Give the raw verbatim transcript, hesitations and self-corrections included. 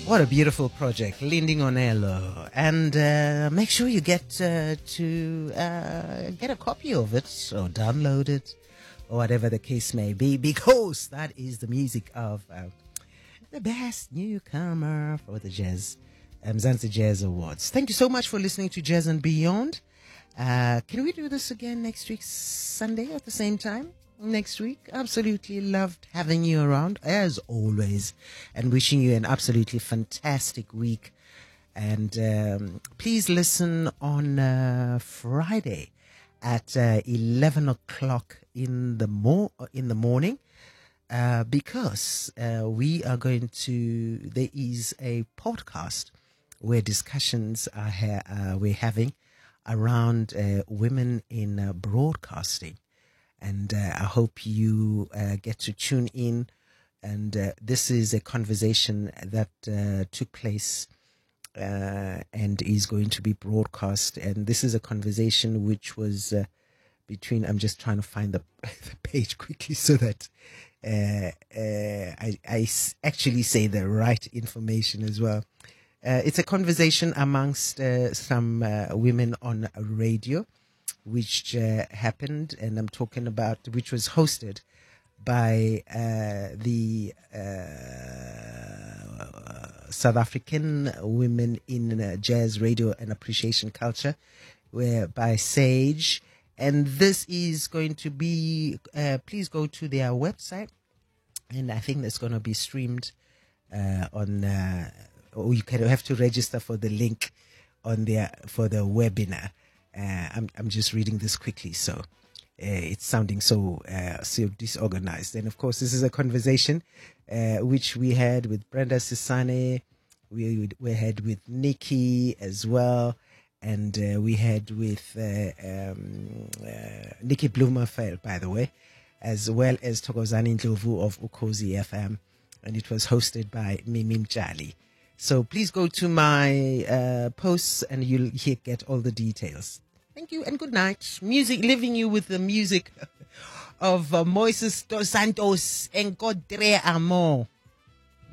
What a beautiful project, Lindy Onelo. And uh, make sure you get uh, to uh, get a copy of it or download it or whatever the case may be, because that is the music of uh, the best newcomer for the Jazz, um, Mzansi Jazz Awards. Thank you so much for listening to Jazz and Beyond. Uh, can we do this again next week, Sunday at the same time? Next week. Absolutely loved having you around as always, and wishing you an absolutely fantastic week. And um, please listen on uh, Friday at uh, eleven o'clock in the mo- in the morning, uh, because uh, we are going to. There is a podcast where discussions are ha- uh, we're having around uh, women in uh, broadcasting. And uh, I hope you uh, get to tune in. And uh, this is a conversation that uh, took place uh, and is going to be broadcast. And this is a conversation which was uh, between, I'm just trying to find the, the page quickly so that uh, uh, I, I s- actually say the right information as well. Uh, it's a conversation amongst uh, some uh, women on radio, which uh, happened, and I'm talking about, which was hosted by uh, the uh, South African Women in uh, Jazz Radio and Appreciation Culture, where by Sage. And this is going to be, uh, please go to their website, and I think that's going to be streamed uh, on, uh, or you can have to register for the link on their, for the webinar. Uh, I'm I'm just reading this quickly, so uh, it's sounding so uh, so disorganized. And of course, this is a conversation uh, which we had with Brenda Sisane, we we had with Nikki as well, and uh, we had with uh, um, uh, Nikki Blumenfeld, by the way, as well as Thokozani Ndlovu of Ukhozi F M, and it was hosted by Mimi Mjali. So please go to my uh, posts and you'll here get all the details. Thank you and good night. Music, leaving you with the music of uh, Moises dos Santos and Godre Amor.